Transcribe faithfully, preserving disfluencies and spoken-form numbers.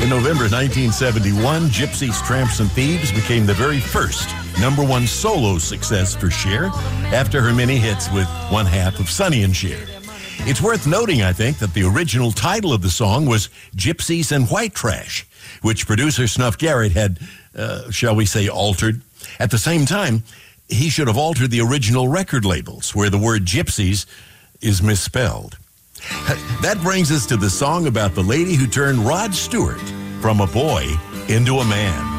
In November nineteen seventy-one, Gypsies, Tramps, and Thieves became the very first number one solo success for Cher after her many hits with one half of Sonny and Cher. It's worth noting, I think, that the original title of the song was Gypsies and White Trash, which producer Snuff Garrett had, uh, shall we say, altered. At the same time, he should have altered the original record labels, where the word gypsies is misspelled. That brings us to the song about the lady who turned Rod Stewart from a boy into a man.